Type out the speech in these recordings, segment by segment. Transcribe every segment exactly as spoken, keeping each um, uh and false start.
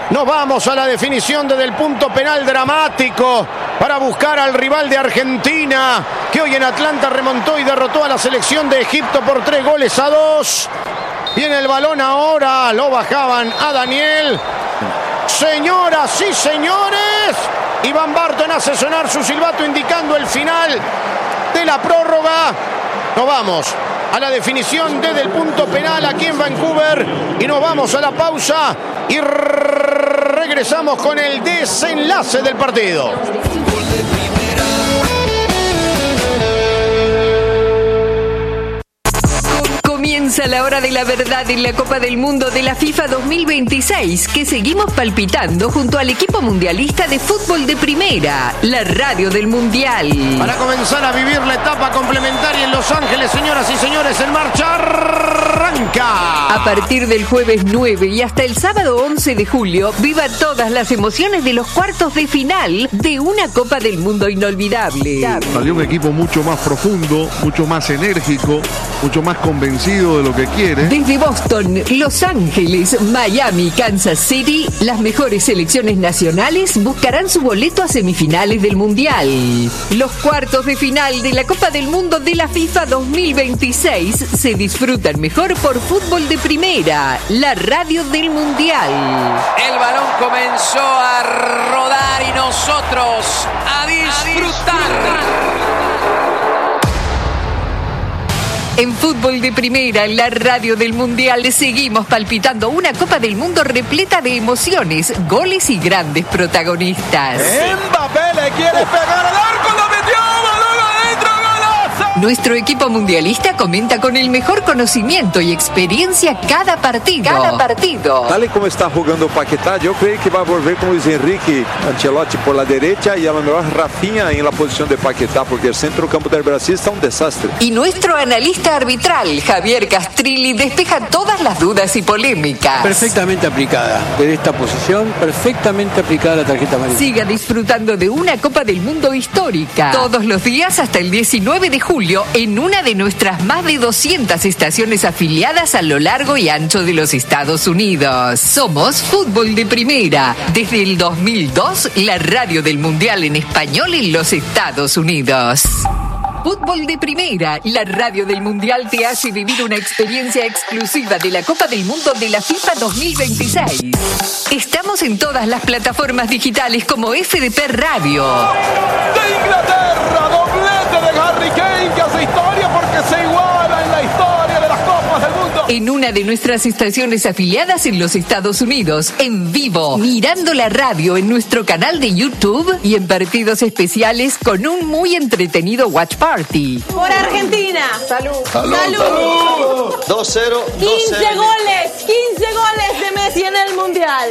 Nos vamos a la definición desde el punto penal dramático para buscar al rival de Argentina, que hoy en Atlanta remontó y derrotó a la selección de Egipto por tres goles a dos. Viene el balón ahora, lo bajaban a Daniel. Señoras y señores, Iván Barton hace sonar su silbato indicando el final de la prórroga. Nos vamos a la definición desde el punto penal aquí en Vancouver y nos vamos a la pausa y regresamos con el desenlace del partido. Comienza la hora de la verdad en la Copa del Mundo de la FIFA dos mil veintiséis, que seguimos palpitando junto al equipo mundialista de fútbol de primera, la radio del Mundial. Para comenzar a vivir la etapa complementaria en Los Ángeles, señoras y señores, en marcha arranca. A partir del jueves nueve y hasta el sábado once de julio, viva todas las emociones de los cuartos de final de una Copa del Mundo inolvidable. Salió un equipo mucho más profundo, mucho más enérgico, mucho más convencido de lo que quiere. Desde Boston, Los Ángeles, Miami, Kansas City, las mejores selecciones nacionales buscarán su boleto a semifinales del Mundial. Los cuartos de final de la Copa del Mundo de la FIFA dos mil veintiséis se disfrutan mejor por fútbol de primera, la radio del Mundial. El balón comenzó a rodar y nosotros a disfrutar. En fútbol de primera, en la radio del Mundial, seguimos palpitando una Copa del Mundo repleta de emociones, goles y grandes protagonistas. Mbappé le quiere pegar al arco, lo metió, balón adentro, golazo. Nuestro equipo mundialista comenta con el mejor conocimiento y experiencia cada partido. Cada partido. Tal y como está jugando Paquetá, yo creo que va a volver con Luis Enrique Ancelotti por la derecha y a lo mejor Rafinha en la posición de Paquetá, porque el centro campo del Brasil está un desastre. Y nuestro analista arbitral, Javier Castrilli, despeja todas las dudas y polémicas. Perfectamente aplicada. En esta posición, perfectamente aplicada la tarjeta amarilla. Siga disfrutando de una Copa del Mundo histórica. Todos los días hasta el diecinueve de julio en una de nuestras más de doscientas estaciones afiliadas a lo largo y ancho de los Estados Unidos. Somos Fútbol de Primera. Desde el dos mil dos, la radio del Mundial en español en los Estados Unidos. Fútbol de Primera, la radio del Mundial te hace vivir una experiencia exclusiva de la Copa del Mundo de la FIFA dos mil veintiséis. Estamos en todas las plataformas digitales como F D P Radio. De Inglaterra, doblete de Harry Kane que hace historia porque se iguala en la historia de las Copas del Mundo. En una de nuestras estaciones afiliadas en los Estados Unidos, en vivo, mirando la radio en nuestro canal de YouTube y en partidos especiales con un muy entretenido watch party. Por Argentina. Salud. Salud. Salud. dos cero. quince goles. quince goles de Messi en el Mundial.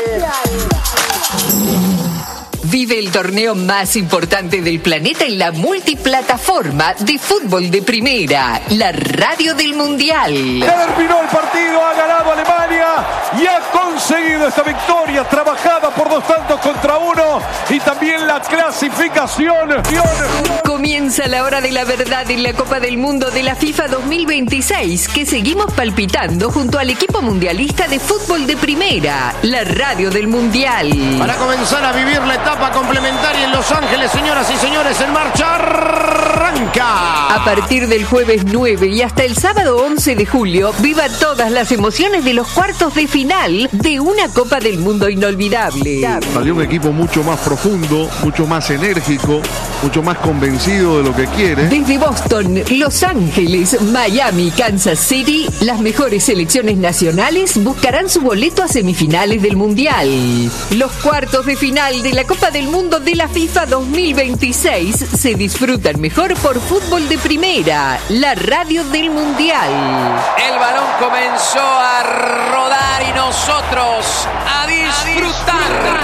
Vive el torneo más importante del planeta en la multiplataforma de fútbol de primera, la radio del Mundial. Terminó el partido, ha ganado Alemania y ha conseguido esta victoria trabajada por dos tantos contra uno y también la clasificación. Comienza la hora de la verdad en la Copa del Mundo de la FIFA dos mil veintiséis, que seguimos palpitando junto al equipo mundialista de fútbol de primera, la radio del Mundial. Para comenzar a vivir la etapa complementaria en Los Ángeles, señoras y señores, en marcha arranca. A partir del jueves nueve y hasta el sábado once de julio, viva todas las emociones de los cuartos de final de una Copa del Mundo inolvidable. Salió un equipo mucho más profundo, mucho más enérgico, mucho más convencido de lo que quiere. Desde Boston, Los Ángeles, Miami, Kansas City, las mejores selecciones nacionales buscarán su boleto a semifinales del Mundial. Los cuartos de final de la Copa del Mundo de la FIFA dos mil veintiséis se disfrutan mejor por fútbol de primera, la radio del Mundial. El balón comenzó a rodar y nosotros a disfrutar.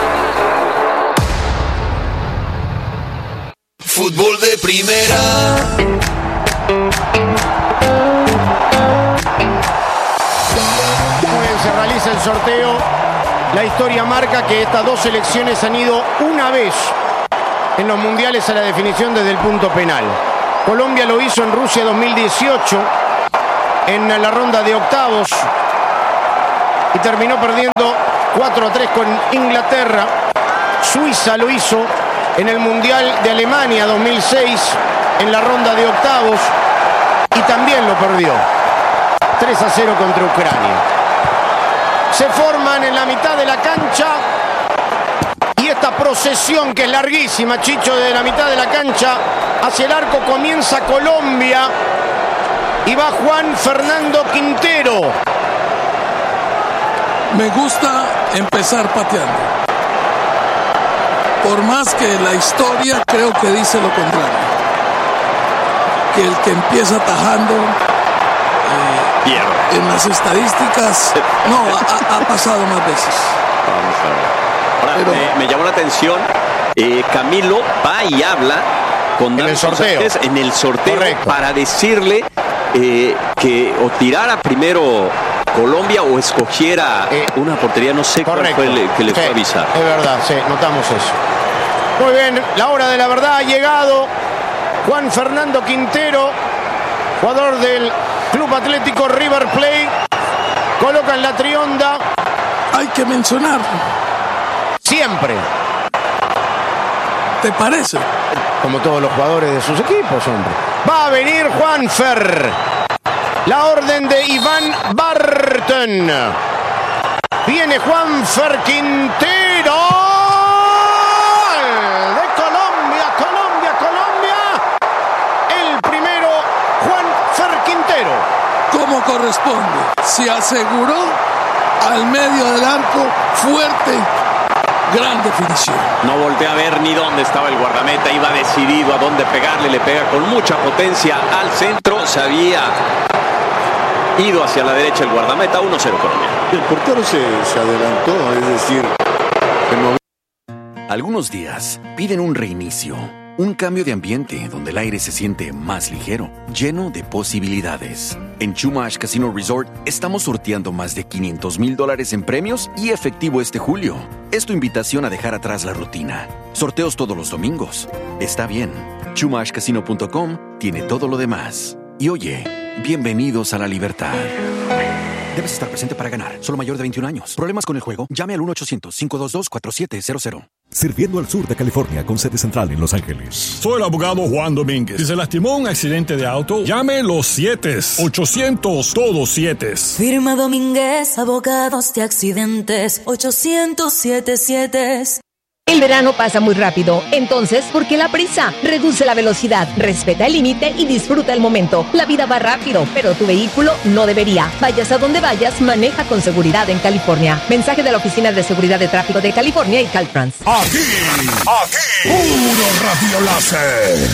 Fútbol de primera. Muy bien, se realiza el sorteo. La historia marca que estas dos selecciones han ido una vez en los mundiales a la definición desde el punto penal. Colombia lo hizo en Rusia dos mil dieciocho en la ronda de octavos y terminó perdiendo cuatro a tres con Inglaterra. Suiza lo hizo en el Mundial de Alemania dos mil seis en la ronda de octavos y también lo perdió. tres a cero contra Ucrania. Se forman en la mitad de la cancha y esta procesión que es larguísima, Chicho, de la mitad de la cancha hacia el arco comienza Colombia y va Juan Fernando Quintero. Me gusta empezar pateando. Por más que la historia creo que dice lo contrario. Que el que empieza atajando eh, en las estadísticas no ha, ha pasado más veces. Vamos a ver. Ahora, Pero, me, me llamó la atención. Eh, Camilo va y habla con en el sorteo, Sánchez en el sorteo. Correcto. Para decirle eh, que o tirara primero Colombia o escogiera eh, una portería, no sé correcto. cuál fue el que le fue sí, a avisar. Es verdad, sí, notamos eso. Muy bien, la hora de la verdad ha llegado. Juan Fernando Quintero, jugador del Club Atlético River Plate, coloca en la trionda. Hay que mencionarlo. Siempre. ¿Te parece? Como todos los jugadores de sus equipos, hombre. Va a venir Juanfer. La orden de Iván Barton. Viene Juanfer Quintero. De Colombia, Colombia, Colombia. El primero, Juanfer Quintero. Como corresponde. Se aseguró al medio del arco, fuerte. Gran definición. No voltea a ver ni dónde estaba el guardameta. Iba decidido a dónde pegarle. Le pega con mucha potencia al centro. Se había ido hacia la derecha el guardameta. uno cero Colombia. El portero se, se adelantó, es decir, que no... Algunos días piden un reinicio, un cambio de ambiente donde el aire se siente más ligero, lleno de posibilidades. En Chumash Casino Resort estamos sorteando más de quinientos mil dólares en premios y efectivo este julio. Es tu invitación a dejar atrás la rutina. Sorteos todos los domingos. Está bien. Chumash Casino punto com tiene todo lo demás. Y oye, bienvenidos a la libertad. Debes estar presente para ganar. Solo mayor de veintiún años. ¿Problemas con el juego? Llame al uno ochocientos, cinco dos dos, cuatro siete cero cero. Sirviendo al sur de California con sede central en Los Ángeles. Soy el abogado Juan Domínguez. Si se lastimó en un accidente de auto, llame los siete, ochocientos, todos siete. Firma Domínguez, abogados de accidentes, ochocientos siete siete. El verano pasa muy rápido, entonces, ¿por qué la prisa? Reduce la velocidad, respeta el límite y disfruta el momento. La vida va rápido, pero tu vehículo no debería. Vayas a donde vayas, maneja con seguridad en California. Mensaje de la Oficina de Seguridad de Tráfico de California y Caltrans. Aquí, aquí, puro radio láser.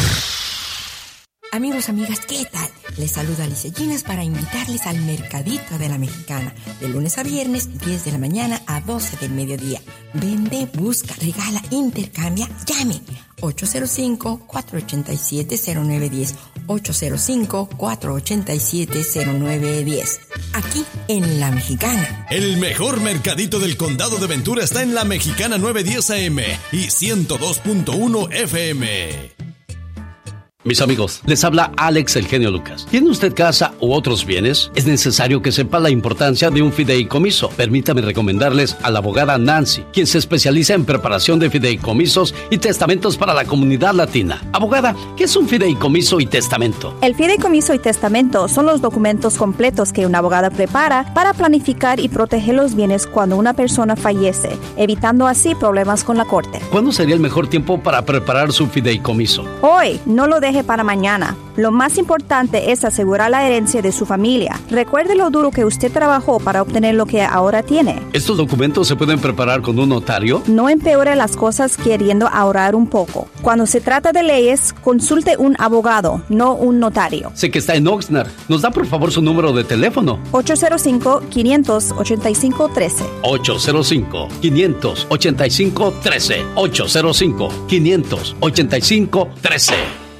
Amigos, amigas, ¿qué tal? Les saluda Alicia Ginas para invitarles al Mercadito de la Mexicana, de lunes a viernes, diez de la mañana a doce del mediodía. Vende, busca, regala, intercambia, llame. ocho cero cinco, cuatro ocho siete, cero nueve uno cero. ocho cero cinco, cuatro ocho siete, cero nueve uno cero. Aquí en La Mexicana. El mejor mercadito del condado de Ventura está en La Mexicana novecientos diez A M y ciento dos punto uno F M. Mis amigos, les habla Alex El Genio Lucas. ¿Tiene usted casa u otros bienes? Es necesario que sepa la importancia de un fideicomiso. Permítame recomendarles a la abogada Nancy, quien se especializa en preparación de fideicomisos y testamentos para la comunidad latina. Abogada, ¿qué es un fideicomiso y testamento? El fideicomiso y testamento son los documentos completos que una abogada prepara para planificar y proteger los bienes cuando una persona fallece, evitando así problemas con la corte. ¿Cuándo sería el mejor tiempo para preparar su fideicomiso? Hoy, no lo deje para mañana. Lo más importante es asegurar la herencia de su familia. Recuerde lo duro que usted trabajó para obtener lo que ahora tiene. ¿Estos documentos se pueden preparar con un notario? No empeore las cosas queriendo ahorrar un poco. Cuando se trata de leyes, consulte un abogado, no un notario. Sé que está en Oxnard. ¿Nos da por favor su número de teléfono? ocho cero cinco, cinco ocho cinco, uno tres. ocho cero cinco, cinco ocho cinco, uno tres. ocho cero cinco, cinco ocho cinco, uno tres.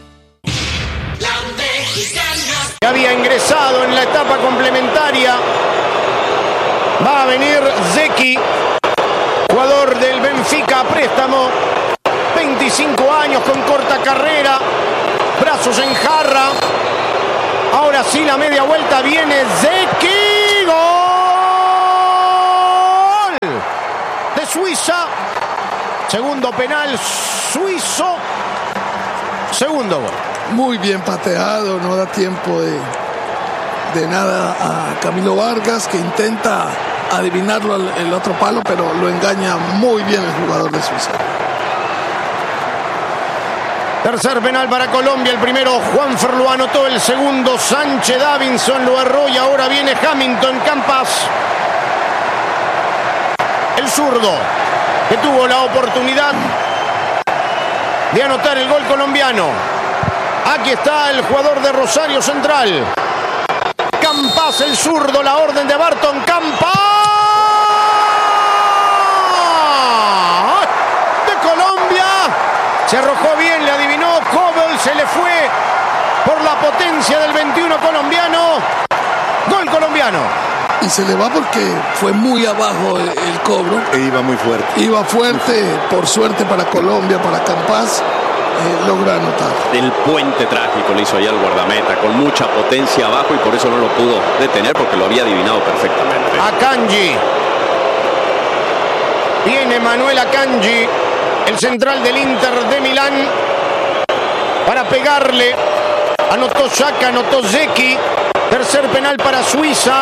Que había ingresado en la etapa complementaria. Va a venir Zeki, jugador del Benfica a préstamo, veinticinco años con corta carrera, brazos en jarra. Ahora sí la media vuelta, viene Zeki, gol. Segundo penal suizo. Segundo gol. Muy bien pateado, no da tiempo de, de nada a Camilo Vargas, que intenta adivinarlo el, el otro palo, pero lo engaña muy bien el jugador de Suiza. Tercer penal para Colombia. El primero Juanfer lo anotó, el segundo Sánchez Davinson lo erró y ahora viene Hamilton Campas, el zurdo, que tuvo la oportunidad de anotar el gol colombiano. Aquí está el jugador de Rosario Central, Campas, el zurdo, la orden de Barton Campas de Colombia. Se arrojó bien, le adivinó Cobel, se le fue por la potencia del veintiuno colombiano. Gol colombiano. Y se le va porque fue muy abajo el, el cobro. E iba muy fuerte. Iba fuerte, por suerte para Colombia, para Campas, eh, logra anotar. El puente trágico le hizo allá al guardameta, con mucha potencia abajo, y por eso no lo pudo detener, porque lo había adivinado perfectamente. Akanji. Viene Manuel Akanji, el central del Inter de Milán, para pegarle. Anotó Xhaka, anotó Zeki. Tercer penal para Suiza.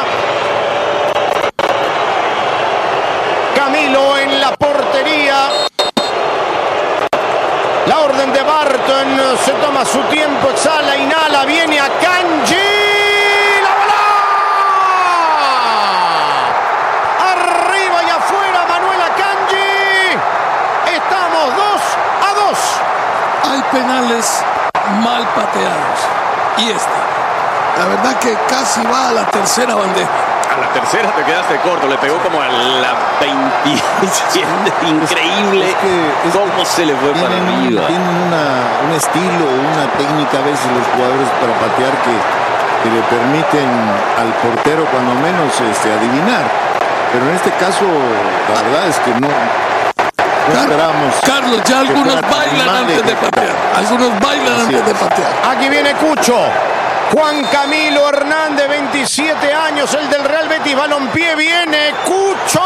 Camilo en la portería. La orden de Barton, se toma su tiempo, exhala, inhala, viene Akanji. ¡La bola! Arriba y afuera Manuel Akanji. Estamos dos a dos. Hay penales mal pateados. Y este, la verdad que casi va a la tercera bandeja. A la tercera te quedaste corto, le pegó como a la veintisiete. Increíble. Es que, es cómo se le fue tienen, para arriba. Tienen una, un estilo, una técnica a veces los jugadores para patear que, que le permiten al portero cuando menos este, adivinar. Pero en este caso, la verdad es que no, no esperamos. Carlos, ya algunos bailan antes de patear. Algunos bailan antes de patear. Aquí viene Cucho. Juan Camilo Hernández, veintisiete años, el del Real Betis. Balompié, viene Cucho.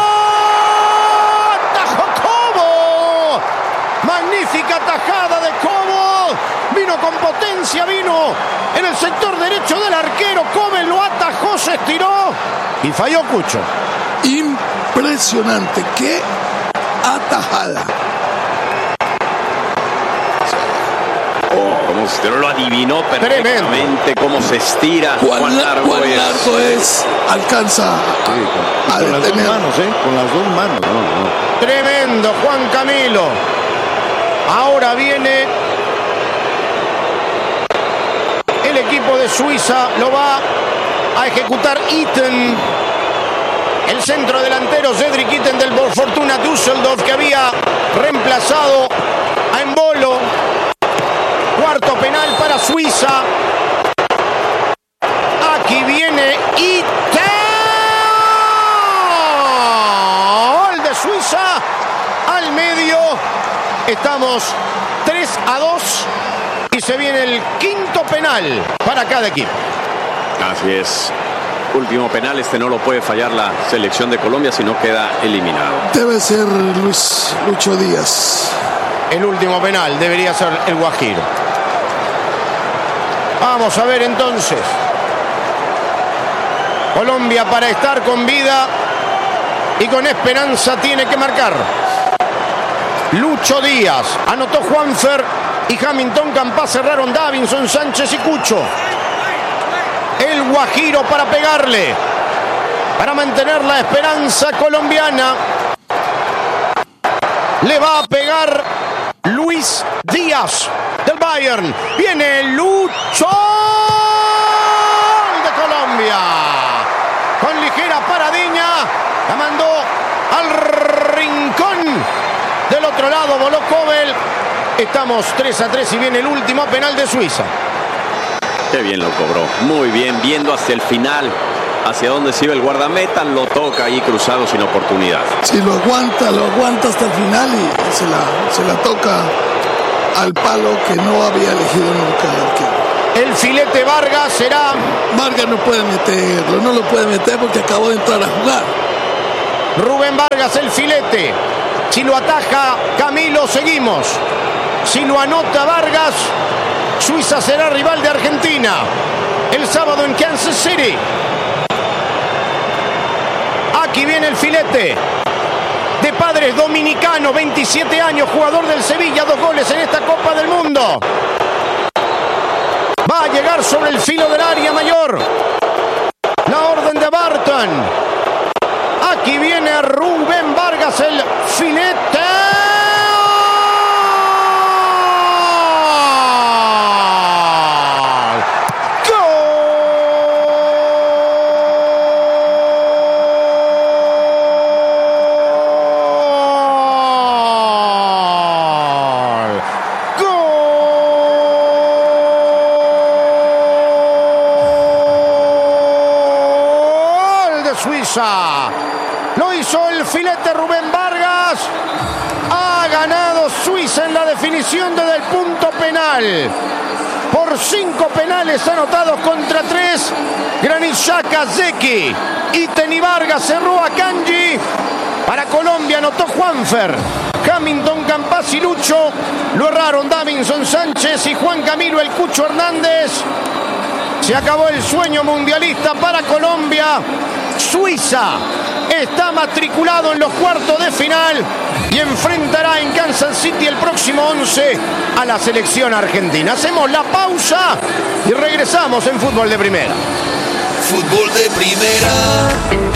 ¡Atajó Cobo! Magnífica tajada de Cobo. Vino con potencia, vino en el sector derecho del arquero. Cobo lo atajó, se estiró y falló Cucho. Impresionante, qué atajada. Como usted lo adivinó perfectamente, cómo se estira. ¿Cuán, ¿Cuán largo, cuán es? largo es? Alcanza a, sí, con, a con las dos manos, ¿eh? Con las dos manos. No, no. Tremendo, Juan Camilo. Ahora viene el equipo de Suiza, lo va a ejecutar Itten. El centro delantero Cedric Itten del Fortuna Düsseldorf, que había reemplazado a Embolo. Cuarto penal para Suiza. Aquí viene Itten. Gol de Suiza al medio. Estamos tres a dos y se viene el quinto penal para cada equipo. Así es. Último penal, este no lo puede fallar la selección de Colombia, si no queda eliminado. Debe ser Luis Lucho Díaz. El último penal debería ser el Guajiro. Vamos a ver entonces. Colombia, para estar con vida y con esperanza, tiene que marcar. Lucho Díaz, anotó Juanfer y Hamilton Campas, cerraron Davinson, Sánchez y Cucho. El Guajiro para pegarle, para mantener la esperanza colombiana. Le va a pegar Luis Díaz del Bayern. Viene Lucho de Colombia. Con ligera paradiña, la mandó al rincón. Del otro lado voló Cobel. Estamos tres a tres y viene el último penal de Suiza. Qué bien lo cobró, muy bien, viendo hasta el final hacia dónde se iba el guardameta, lo toca ahí cruzado sin oportunidad. Si lo aguanta, lo aguanta hasta el final y se la, se la toca al palo que no había elegido nunca el arquero. El filete Vargas será... Vargas no puede meterlo, no lo puede meter porque acabó de entrar a jugar. Rubén Vargas, el filete. Si lo ataja Camilo, seguimos. Si lo anota Vargas, Suiza será rival de Argentina el sábado en Kansas City. Aquí viene el filete. De padres dominicanos, veintisiete años, jugador del Sevilla, dos goles en esta Copa del Mundo. Va a llegar sobre el filo del área mayor. La orden de Barton. Aquí viene Rubén Vargas, el filete. Lo hizo el filete Rubén Vargas. Ha ganado Suiza en la definición desde el punto penal. Por cinco penales anotados contra tres. Granit Xhaka, Zeki y Teni Vargas cerró a Kanji. Para Colombia anotó Juanfer, Hamilton, Campas y Lucho. Lo erraron Davinson Sánchez y Juan Camilo El Cucho Hernández. Se acabó el sueño mundialista para Colombia. Suiza está matriculado en los cuartos de final y enfrentará en Kansas City el próximo once a la selección argentina. Hacemos la pausa y regresamos en Fútbol de Primera. Fútbol de Primera.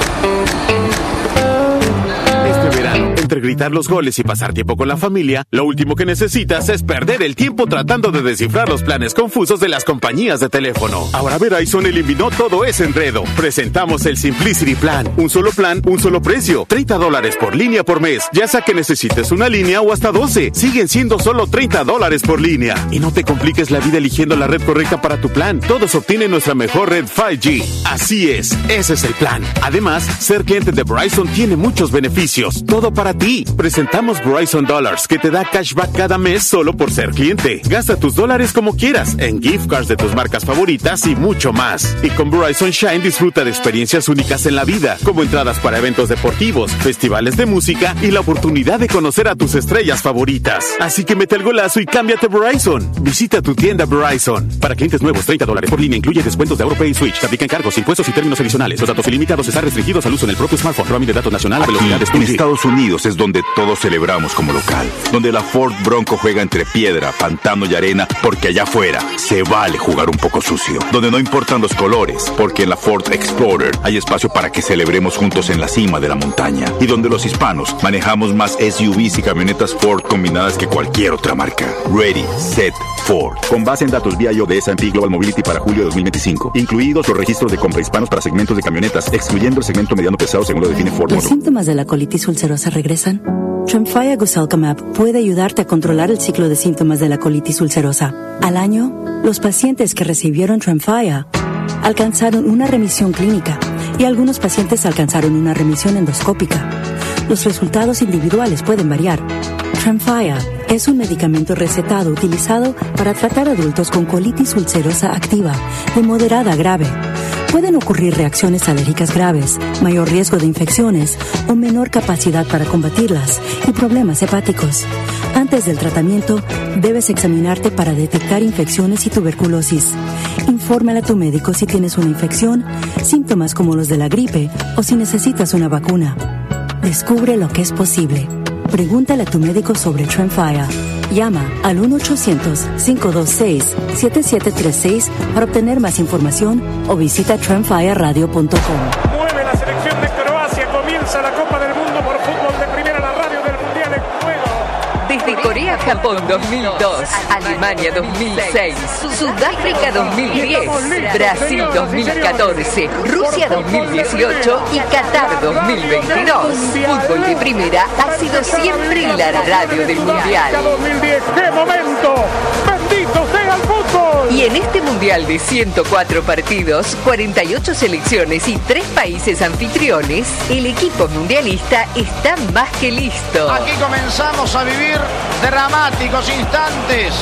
Entre gritar los goles y pasar tiempo con la familia, lo último que necesitas es perder el tiempo tratando de descifrar los planes confusos de las compañías de teléfono. Ahora Verizon eliminó todo ese enredo. Presentamos el Simplicity Plan. Un solo plan, un solo precio. treinta dólares por línea por mes. Ya sea que necesites una línea o hasta doce. Siguen siendo solo treinta dólares por línea. Y no te compliques la vida eligiendo la red correcta para tu plan. Todos obtienen nuestra mejor red cinco G. Así es, ese es el plan. Además, ser cliente de Verizon tiene muchos beneficios. Todo para ti. Presentamos Verizon Dollars, que te da cashback cada mes solo por ser cliente. Gasta tus dólares como quieras, en gift cards de tus marcas favoritas y mucho más. Y con Verizon Shine disfruta de experiencias únicas en la vida, como entradas para eventos deportivos, festivales de música y la oportunidad de conocer a tus estrellas favoritas. Así que mete el golazo y cámbiate Verizon. Visita tu tienda Verizon. Para clientes nuevos, treinta dólares por línea incluye descuentos de AuroPay y Switch. Te aplican cargos, impuestos y términos adicionales. Los datos ilimitados están restringidos al uso en el propio smartphone. Roaming de datos nacional a velocidades en Estados Unidos es donde todos celebramos como local, donde la Ford Bronco juega entre piedra, pantano y arena, porque allá afuera se vale jugar un poco sucio, donde no importan los colores, porque en la Ford Explorer hay espacio para que celebremos juntos en la cima de la montaña, y donde los hispanos manejamos más S U Vs y camionetas Ford combinadas que cualquier otra marca. Ready, Set, Ford. Con base en datos V I O de S and P Global Mobility para julio de dos mil veinticinco, incluidos los registros de compra hispanos para segmentos de camionetas, excluyendo el segmento mediano pesado según lo define Ford. ¿Los síntomas de la colitis ulcerosa regresan? Tremfya Guselkumab puede ayudarte a controlar el ciclo de síntomas de la colitis ulcerosa. Al año, los pacientes que recibieron Tremfya alcanzaron una remisión clínica y algunos pacientes alcanzaron una remisión endoscópica. Los resultados individuales pueden variar. Tremfya es un medicamento recetado utilizado para tratar adultos con colitis ulcerosa activa de moderada a grave. Pueden ocurrir reacciones alérgicas graves, mayor riesgo de infecciones o menor capacidad para combatirlas y problemas hepáticos. Antes del tratamiento, debes examinarte para detectar infecciones y tuberculosis. Infórmale a tu médico si tienes una infección, síntomas como los de la gripe o si necesitas una vacuna. Descubre lo que es posible. Pregúntale a tu médico sobre Tremfya. Llama al uno ochocientos, cinco dos seis, siete siete tres seis para obtener más información o visita tremfya radio punto com. Mueve la selección de Croacia, comienza la Copa del Mundo por Fútbol de Primera, la radio del Mundial en juego. Desde Corea-Japón dos mil dos, Alemania dos mil seis, Sudáfrica dos mil diez, Brasil dos mil catorce, Rusia dos mil dieciocho y Qatar dos mil veintidós. Fútbol de Primera ha sido siempre la radio del Mundial. dos mil diez, ¡qué momento! ¡Bendito sea el fútbol! Y en este Mundial de ciento cuatro partidos, cuarenta y ocho selecciones y tres países anfitriones, el equipo mundialista está más que listo. Aquí comenzamos a vivir dramáticos instantes.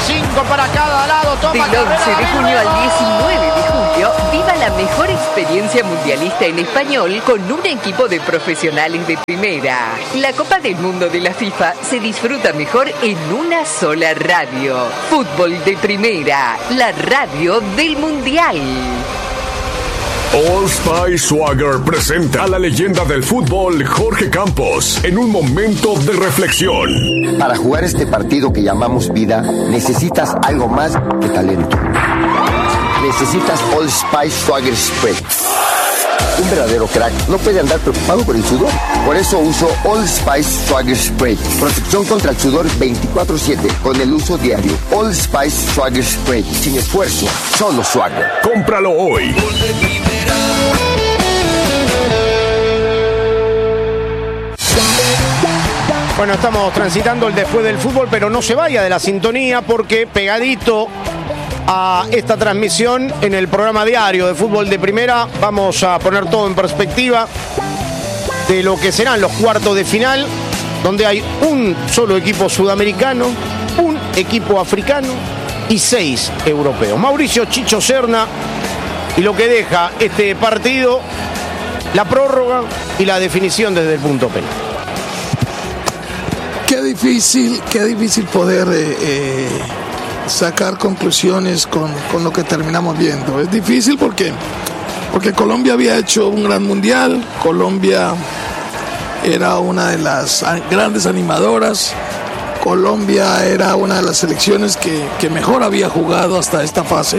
cinco para cada lado. Toma Del once de junio al diecinueve de julio, viva la mejor experiencia mundialista en español con un equipo de profesionales de primera. La Copa del Mundo de la FIFA se disfruta mejor en una sola radio. Fútbol de Primera, la radio del Mundial. Old Spice Swagger presenta a la leyenda del fútbol Jorge Campos en un momento de reflexión. Para jugar este partido que llamamos vida, necesitas algo más que talento. Necesitas Old Spice Swagger Spray. Un verdadero crack no puede andar preocupado por el sudor. Por eso uso Old Spice Swagger Spray. Protección contra el sudor veinticuatro siete con el uso diario. Old Spice Swagger Spray. Sin esfuerzo, solo Swagger. Cómpralo hoy. Bueno, estamos transitando el después del fútbol, pero no se vaya de la sintonía porque pegadito a esta transmisión en el programa diario de Fútbol de Primera vamos a poner todo en perspectiva de lo que serán los cuartos de final, donde hay un solo equipo sudamericano, un equipo africano y seis europeos. Mauricio Chicho Serna y lo que deja este partido, la prórroga y la definición desde el punto penal. Qué difícil, qué difícil poder eh, eh, sacar conclusiones con, con lo que terminamos viendo. Es difícil porque, porque Colombia había hecho un gran mundial, Colombia era una de las grandes animadoras, Colombia era una de las selecciones que, que mejor había jugado hasta esta fase,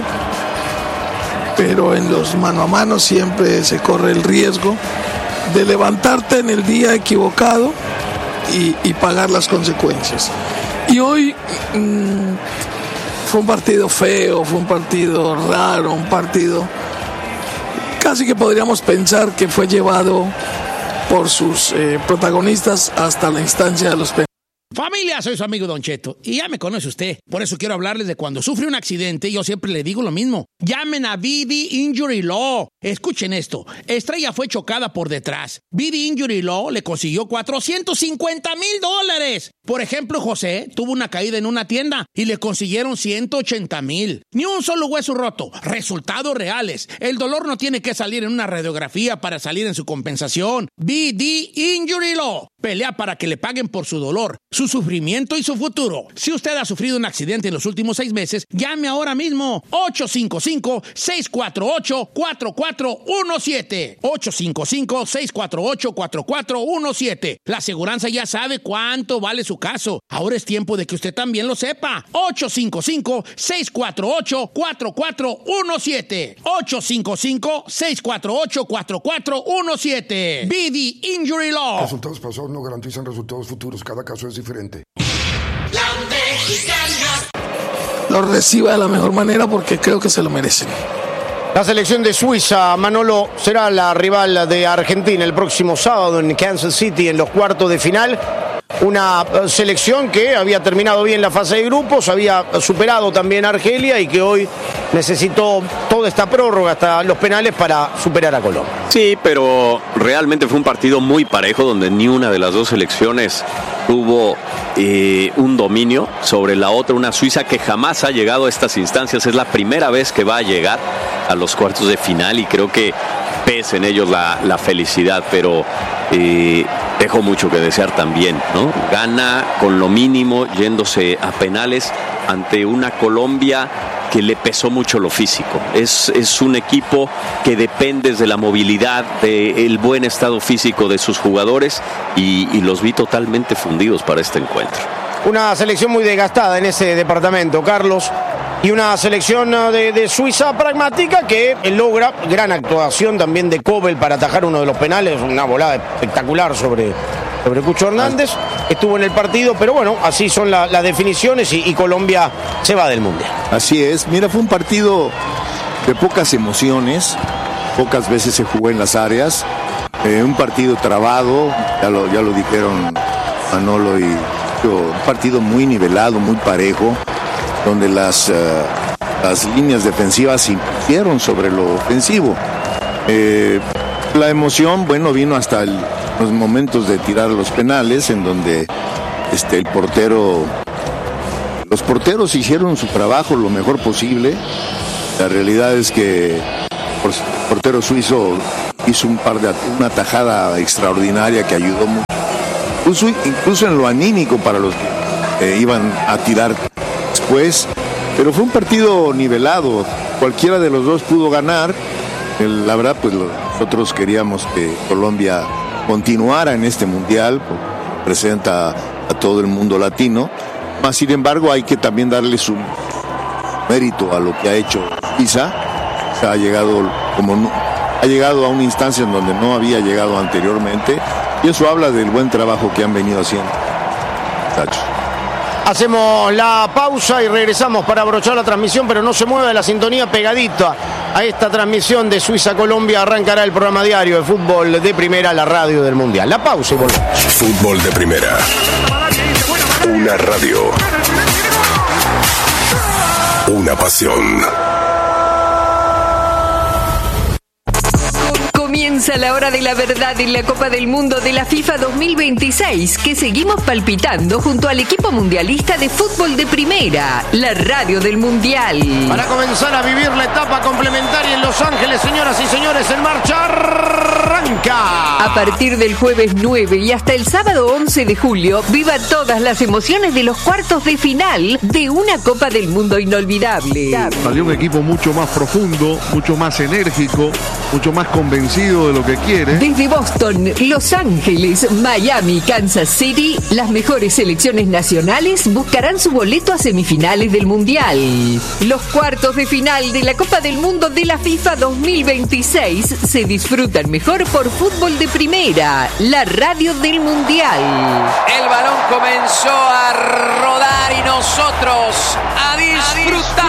pero en los mano a mano siempre se corre el riesgo de levantarte en el día equivocado Y, y pagar las consecuencias. Y hoy mmm, fue un partido feo, fue un partido raro, un partido casi que podríamos pensar que fue llevado por sus eh, protagonistas hasta la instancia de los penales. Familia, soy su amigo Don Cheto y ya me conoce usted. Por eso quiero hablarles de cuando sufre un accidente. Yo siempre le digo lo mismo. Llamen a V D Injury Law. Escuchen esto. Estrella fue chocada por detrás. V D Injury Law le consiguió cuatrocientos cincuenta mil dólares. Por ejemplo, José tuvo una caída en una tienda y le consiguieron ciento ochenta mil. Ni un solo hueso roto. Resultados reales. El dolor no tiene que salir en una radiografía para salir en su compensación. V D Injury Law. Pelea para que le paguen por su dolor, su sufrimiento y su futuro. Si usted ha sufrido un accidente en los últimos seis meses, llame ahora mismo. ocho cinco cinco, seis cuatro ocho, cuatro cuatro uno siete. ocho cinco cinco, seis cuatro ocho, cuatro cuatro uno siete. La aseguranza ya sabe cuánto vale su caso. Ahora es tiempo de que usted también lo sepa. ocho cinco cinco, seis cuatro ocho, cuatro cuatro uno siete. ocho cinco cinco, seis cuatro ocho, cuatro cuatro uno siete. V D Injury Law. Resultados pasados no garantizan resultados futuros. Cada caso es diferente. La Mexicana lo reciba de la mejor manera porque creo que se lo merecen. La selección de Suiza, Manolo, será la rival de Argentina el próximo sábado en Kansas City en los cuartos de final. Una selección que había terminado bien la fase de grupos, había superado también a Argelia y que hoy necesitó toda esta prórroga hasta los penales para superar a Colombia. Sí, pero realmente fue un partido muy parejo donde ni una de las dos selecciones tuvo eh, un dominio sobre la otra. Una Suiza que jamás ha llegado a estas instancias, es la primera vez que va a llegar a los cuartos de final y creo que pesa en ellos la, la felicidad, pero eh, dejó mucho que desear también, ¿no? Gana con lo mínimo yéndose a penales ante una Colombia que le pesó mucho lo físico. Es, es un equipo que depende de la movilidad, del buen estado físico de sus jugadores y, y los vi totalmente fundidos para este encuentro. Una selección muy desgastada en ese departamento, Carlos, y una selección de, de Suiza pragmática que logra gran actuación también de Kobel para atajar uno de los penales, una volada espectacular sobre, sobre Cucho Hernández. Estuvo en el partido, pero bueno, así son la, las definiciones y, y Colombia se va del Mundial. Así es, mira, fue un partido de pocas emociones, pocas veces se jugó en las áreas, eh, un partido trabado, ya lo, ya lo dijeron Manolo, y un partido muy nivelado, muy parejo, donde las, uh, las líneas defensivas impusieron sobre lo ofensivo. Eh, la emoción, bueno, vino hasta el, los momentos de tirar los penales, en donde este, el portero los porteros hicieron su trabajo lo mejor posible. La realidad es que el portero suizo hizo un par de una tajada extraordinaria que ayudó mucho, incluso, incluso en lo anímico para los que eh, iban a tirar después. Pero fue un partido nivelado, cualquiera de los dos pudo ganar. El, la verdad, pues nosotros queríamos que Colombia continuara en este mundial, presenta a todo el mundo latino. Más sin embargo, hay que también darle su mérito a lo que ha hecho Suiza. Ha llegado como ha llegado a una instancia en donde no había llegado anteriormente, y eso habla del buen trabajo que han venido haciendo. Muchachos. Hacemos la pausa y regresamos para abrochar la transmisión, pero no se mueve la sintonía, pegadita a esta transmisión de Suiza-Colombia. Arrancará el programa diario de fútbol de primera, la radio del Mundial. La pausa y volvemos. Fútbol de primera. Una radio. Una pasión. Comienza la hora de la verdad en la Copa del Mundo de la FIFA dos mil veintiséis, que seguimos palpitando junto al equipo mundialista de fútbol de primera, la radio del Mundial. Para comenzar a vivir la etapa complementaria en Los Ángeles, señoras y señores, en marcha arranca. A partir del jueves nueve y hasta el sábado once de julio, viva todas las emociones de los cuartos de final de una Copa del Mundo inolvidable. Salió un equipo mucho más profundo, mucho más enérgico, mucho más convencido de lo que quiere. Desde Boston, Los Ángeles, Miami, Kansas City, las mejores selecciones nacionales buscarán su boleto a semifinales del Mundial. Los cuartos de final de la Copa del Mundo de la FIFA dos mil veintiséis se disfrutan mejor por Fútbol de Primera, la radio del Mundial. El balón comenzó a rodar y nosotros a disfrutar.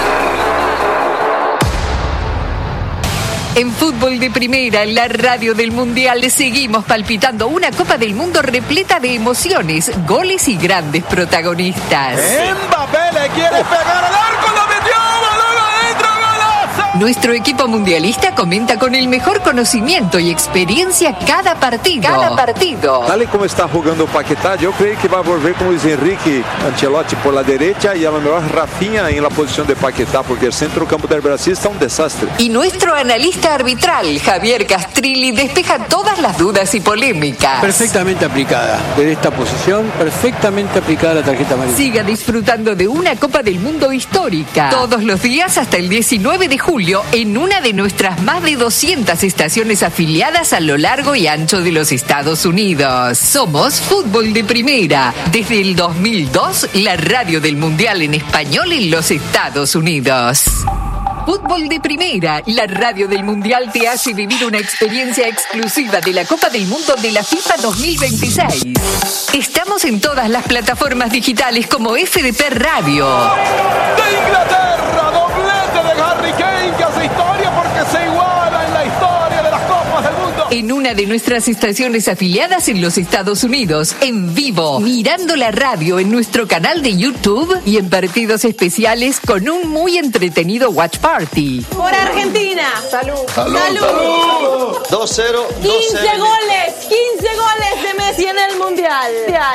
En Fútbol de Primera, la radio del Mundial, seguimos palpitando una Copa del Mundo repleta de emociones, goles y grandes protagonistas. Mbappé le quiere pegar al arco, lo metió, balón adentro, golazo. Nuestro equipo mundialista comenta con el mejor conocimiento y experiencia cada partido. Cada partido. Tal y como está jugando Paquetá, yo creo que va a volver como Luis Enrique Ancelotti por la derecha y a lo mejor Rafinha en la posición de Paquetá, porque el centro campo del Brasil está un desastre. Y nuestro analista arbitral, Javier Castrilli, despeja todas las dudas y polémicas. Perfectamente aplicada. Desde esta posición, perfectamente aplicada la tarjeta amarilla. Siga disfrutando de una Copa del Mundo histórica. Todos los días hasta el diecinueve de julio en una de nuestras más de doscientas estaciones afiliadas a lo largo y ancho de los Estados Unidos. Somos Fútbol de Primera. Desde el dos mil dos, la radio del Mundial en español en los Estados Unidos. Fútbol de Primera, la radio del Mundial te hace vivir una experiencia exclusiva de la Copa del Mundo de la FIFA dos mil veintiséis. Estamos en todas las plataformas digitales como F D P Radio. De Inglaterra, doblete de Harry Kane, que hace historia porque se iguala en la historia de las Copas del Mundo. En una de nuestras estaciones afiliadas en los Estados Unidos, en vivo, mirando la radio en nuestro canal de YouTube y en partidos especiales con un muy entretenido watch party. Por Argentina. Salud. Salud. Salud. dos cero. quince goles. quince goles de Messi en el Mundial.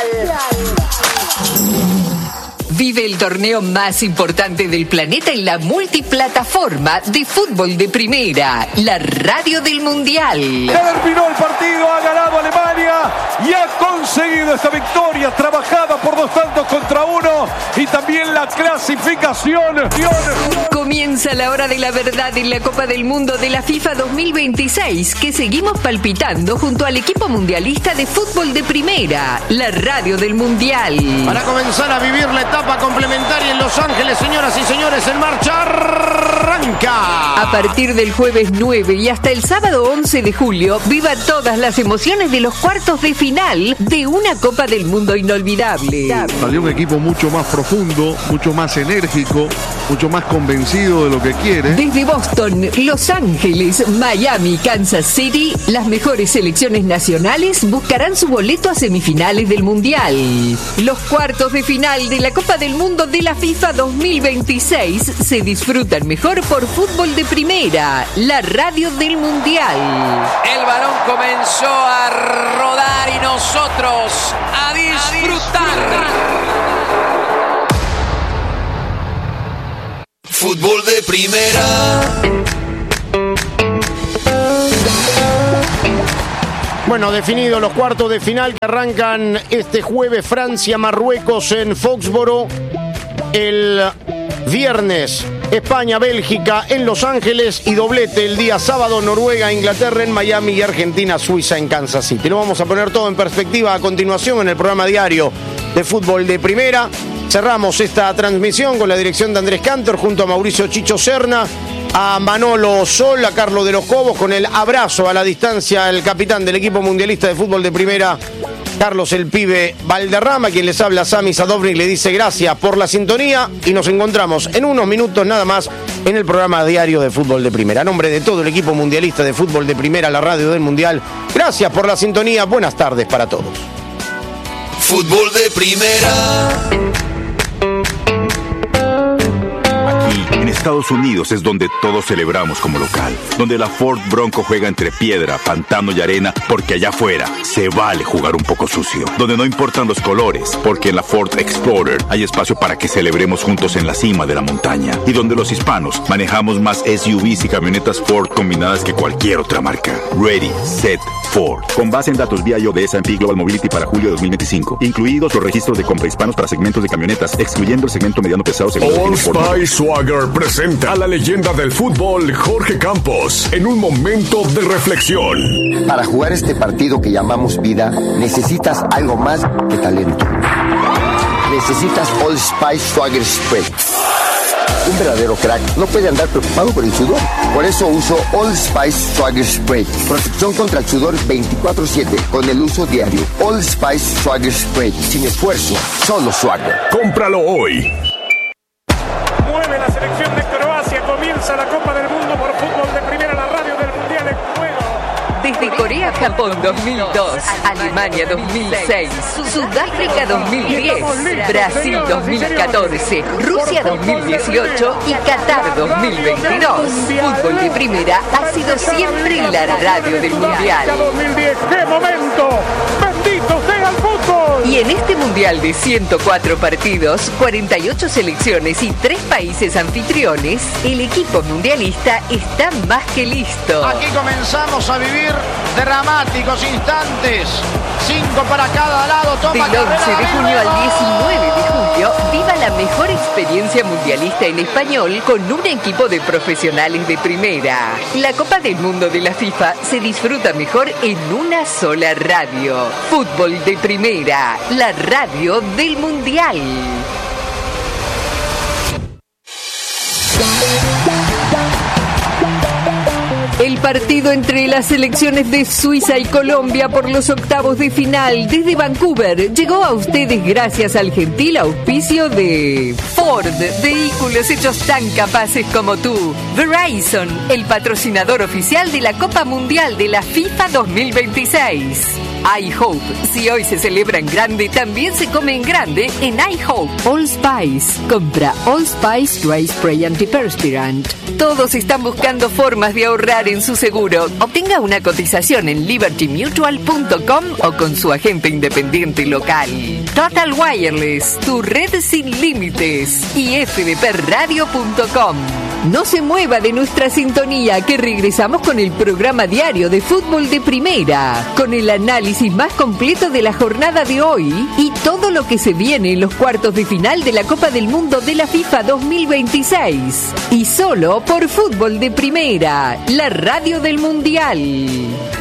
Vive el torneo más importante del planeta en la multiplataforma de Fútbol de Primera, la radio del Mundial. Terminó el partido, ha ganado Alemania y ha conseguido esta victoria trabajada por dos tantos contra uno y también la clasificación. Comienza la hora de la verdad en la Copa del Mundo de la FIFA dos mil veintiséis, que seguimos palpitando junto al equipo mundialista de Fútbol de Primera, la radio del Mundial. Para comenzar a vivir la etapa complementaria en Los Ángeles, señoras y señores, en marcha arranca. A partir del jueves nueve y hasta el sábado once de julio, viva todas las emociones de los cuartos de final de una Copa del Mundo inolvidable. Salió un equipo mucho más profundo, mucho más enérgico, mucho más convencido de lo que quiere. Desde Boston, Los Ángeles, Miami, Kansas City, las mejores selecciones nacionales buscarán su boleto a semifinales del Mundial. Los cuartos de final de la Copa del Mundo de la FIFA dos mil veintiséis se disfrutan mejor por Fútbol de Primera, la radio del Mundial. El balón comenzó a rodar y nosotros a disfrutar. Fútbol de primera. Bueno, definidos los cuartos de final que arrancan este jueves, Francia-Marruecos en Foxboro. El viernes, España-Bélgica en Los Ángeles y doblete el día sábado, Noruega-Inglaterra en Miami y Argentina-Suiza en Kansas City. Lo vamos a poner todo en perspectiva a continuación en el programa diario de Fútbol de Primera. Cerramos esta transmisión con la dirección de Andrés Cantor junto a Mauricio Chicho Serna, a Manolo Sol, a Carlos de los Cobos, con el abrazo a la distancia el capitán del equipo mundialista de Fútbol de Primera, Carlos el Pibe Valderrama, quien les habla, Sami Sadovnik, le dice gracias por la sintonía y nos encontramos en unos minutos nada más en el programa diario de Fútbol de Primera. A nombre de todo el equipo mundialista de Fútbol de Primera, la radio del Mundial, gracias por la sintonía, buenas tardes para todos. Fútbol de Primera. En Estados Unidos es donde todos celebramos como local, donde la Ford Bronco juega entre piedra, pantano y arena, porque allá afuera se vale jugar un poco sucio, donde no importan los colores, porque en la Ford Explorer hay espacio para que celebremos juntos en la cima de la montaña, y donde los hispanos manejamos más S U Vs y camionetas Ford combinadas que cualquier otra marca. Ready, Set, Ford. Con base en datos B I O de S and P Global Mobility para julio de dos mil veinticinco, incluidos los registros de compra hispanos para segmentos de camionetas, excluyendo el segmento mediano pesado según All Spice Swagger presenta a la leyenda del fútbol Jorge Campos en un momento de reflexión. Para jugar este partido que llamamos vida, necesitas algo más que talento. Necesitas All Spice Swagger Spray. Un verdadero crack no puede andar preocupado por el sudor. Por eso uso All Spice Swagger Spray. Protección contra el sudor veinticuatro siete con el uso diario. All Spice Swagger Spray. Sin esfuerzo, solo Swagger. Cómpralo hoy. Mueve la selección de Croacia. Comienza la Copa del Mundo por Fútbol de Primera, la radio del Mundial en juego. Desde Corea-Japón dos mil dos, Alemania dos mil seis, Sudáfrica dos mil diez, Brasil dos mil catorce, Rusia dos mil dieciocho y Qatar dos mil veintidós. Fútbol de Primera ha sido siempre la radio del Mundial. dos mil diez, ¡qué momento! ¡Bendito sea el fútbol! Y en este Mundial de ciento cuatro partidos, cuarenta y ocho selecciones y tres países anfitriones, el equipo mundialista está más que listo. Aquí comenzamos a vivir dramáticos instantes. Cinco para cada lado. Toma Del once de junio al diecinueve de julio, viva la mejor experiencia mundialista en español con un equipo de profesionales de primera. La Copa del Mundo de la FIFA se disfruta mejor en una sola radio. Fútbol de Primera, la radio del Mundial. El partido entre las selecciones de Suiza y Colombia por los octavos de final desde Vancouver llegó a ustedes gracias al gentil auspicio de Ford, vehículos hechos tan capaces como tú. Verizon, el patrocinador oficial de la Copa Mundial de la FIFA dos mil veintiséis. iHope, si hoy se celebra en grande, también se come en grande en iHope. All Spice, compra All Spice Dry Spray Antiperspirant. Todos están buscando formas de ahorrar en su seguro. Obtenga una cotización en liberty mutual punto com o con su agente independiente local. Total Wireless, tu red sin límites. Y f d p radio punto com. No se mueva de nuestra sintonía, que regresamos con el programa diario de Fútbol de Primera, con el análisis más completo de la jornada de hoy y todo lo que se viene en los cuartos de final de la Copa del Mundo de la FIFA dos mil veintiséis. Y solo por Fútbol de Primera, la radio del Mundial.